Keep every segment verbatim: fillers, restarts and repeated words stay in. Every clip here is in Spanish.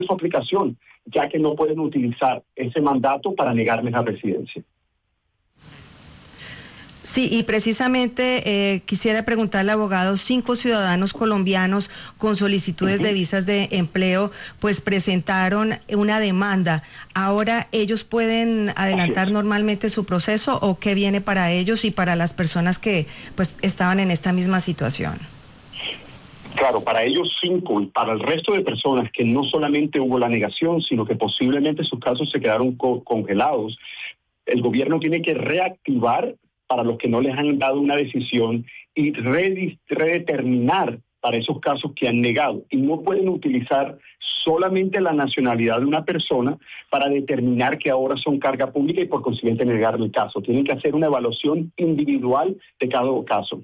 su aplicación, ya que no pueden utilizar ese mandato para negarles la residencia. Sí, y precisamente eh, quisiera preguntarle, abogado, cinco ciudadanos colombianos con solicitudes uh-huh. de visas de empleo, pues presentaron una demanda. Ahora, ¿ellos pueden adelantar normalmente su proceso o qué viene para ellos y para las personas que pues estaban en esta misma situación? Claro, para ellos cinco y para el resto de personas que no solamente hubo la negación, sino que posiblemente sus casos se quedaron co- congelados, el gobierno tiene que reactivar para los que no les han dado una decisión y redis- redeterminar para esos casos que han negado. Y no pueden utilizar solamente la nacionalidad de una persona para determinar que ahora son carga pública y por consiguiente negar el caso. Tienen que hacer una evaluación individual de cada caso.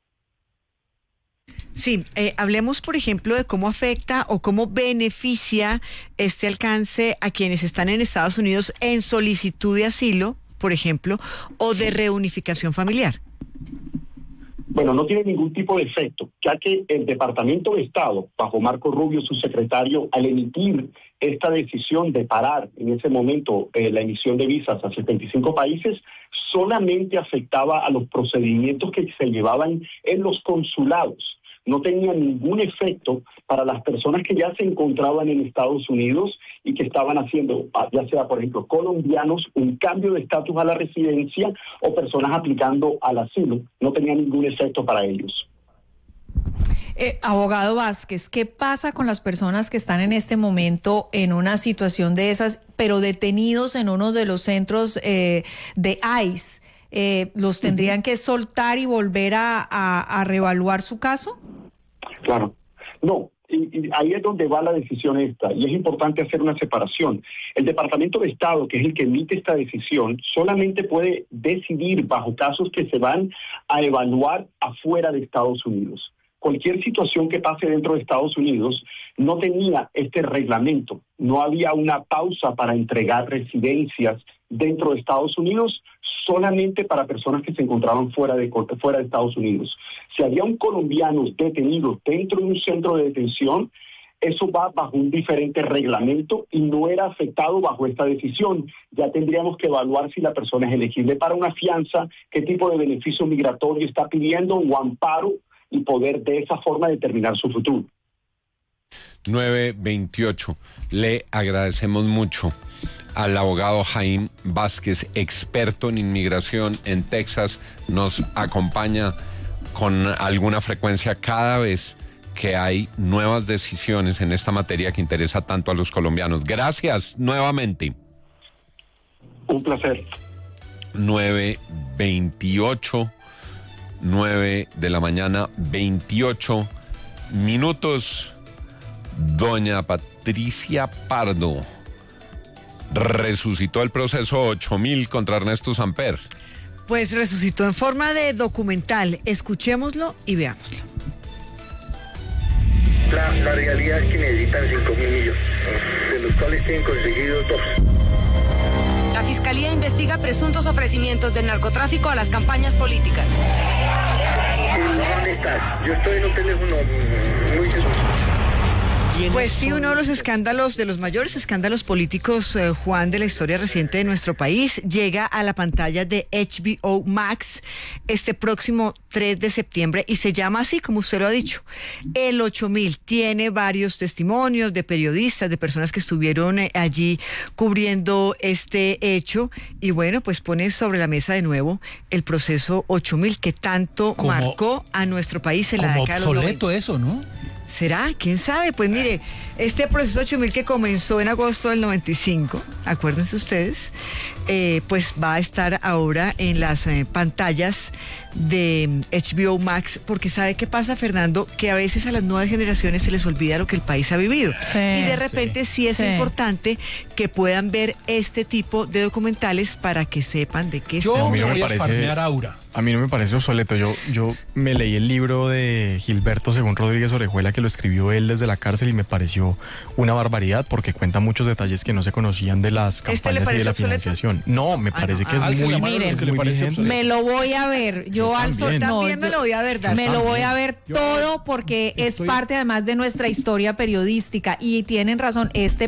Sí, eh, hablemos, por ejemplo, de cómo afecta o cómo beneficia este alcance a quienes están en Estados Unidos en solicitud de asilo, por ejemplo, o de reunificación familiar. Bueno, no tiene ningún tipo de efecto, ya que el Departamento de Estado, bajo Marco Rubio, su secretario, al emitir esta decisión de parar en ese momento eh, la emisión de visas a setenta y cinco países, solamente afectaba a los procedimientos que se llevaban en los consulados. No tenía ningún efecto para las personas que ya se encontraban en Estados Unidos y que estaban haciendo, ya sea, por ejemplo, colombianos, un cambio de estatus a la residencia o personas aplicando al asilo. No tenía ningún efecto para ellos. Eh, abogado Vázquez, ¿qué pasa con las personas que están en este momento en una situación de esas, pero detenidos en uno de los centros eh, de I C E? Eh, ¿Los tendrían uh-huh. que soltar y volver a, a, a reevaluar su caso? Claro, no, y, y ahí es donde va la decisión esta, y es importante hacer una separación. El Departamento de Estado, que es el que emite esta decisión, solamente puede decidir bajo casos que se van a evaluar afuera de Estados Unidos. Cualquier situación que pase dentro de Estados Unidos no tenía este reglamento, no había una pausa para entregar residencias dentro de Estados Unidos solamente para personas que se encontraban fuera de, fuera de Estados Unidos. Si había un colombiano detenido dentro de un centro de detención, eso va bajo un diferente reglamento y no era afectado bajo esta decisión. Ya tendríamos que evaluar si la persona es elegible para una fianza, qué tipo de beneficio migratorio está pidiendo o amparo, y poder de esa forma determinar su futuro. nueve veintiocho. Le agradecemos mucho al abogado Jaime Vázquez, experto en inmigración en Texas. Nos acompaña con alguna frecuencia cada vez que hay nuevas decisiones en esta materia que interesa tanto a los colombianos. Gracias nuevamente. Un placer. nueve veintiocho. nueve de la mañana, veintiocho minutos. Doña Patricia Pardo resucitó el proceso ocho mil contra Ernesto Samper. Pues resucitó en forma de documental. Escuchémoslo y veámoslo. La, la realidad es que necesitan cinco mil millones, de los cuales tienen conseguido dos. La Fiscalía investiga presuntos ofrecimientos del narcotráfico a las campañas políticas. ¿Dónde estás? Yo estoy en un teléfono muy seguro. Pues sí, uno de los escándalos, de los mayores escándalos políticos, eh, Juan, de la historia reciente de nuestro país, llega a la pantalla de H B O Max este próximo tres de septiembre y se llama así, como usted lo ha dicho, El ocho mil. Tiene varios testimonios de periodistas, de personas que estuvieron eh, allí cubriendo este hecho y bueno, pues pone sobre la mesa de nuevo el proceso ocho mil que tanto como, marcó a nuestro país en la década de los noventa. Obsoleto eso, ¿no? ¿Será? ¿Quién sabe? Pues mire, este proceso ocho mil que comenzó en agosto del noventa y cinco, acuérdense ustedes, eh, pues va a estar ahora en las eh, pantallas de H B O Max, porque ¿sabe qué pasa, Fernando? Que a veces a las nuevas generaciones se les olvida lo que el país ha vivido. Sí, y de repente sí, sí es sí. importante que puedan ver este tipo de documentales para que sepan de qué Yo estamos voy hablando. a farmear Aura. A mí no me parece obsoleto. Yo, yo me leí el libro de Gilberto Según Rodríguez Orejuela, que lo escribió él desde la cárcel, y me pareció una barbaridad porque cuenta muchos detalles que no se conocían de las campañas ¿Este y de la financiación. No, me parece ah, no, que, ah, es muy, miren, es muy vigente. Me lo voy a ver. Yo yo alzo, también, no, también me yo- lo voy a ver, me lo voy a ver Yo todo porque es estoy- parte además de nuestra historia periodística y tienen razón, este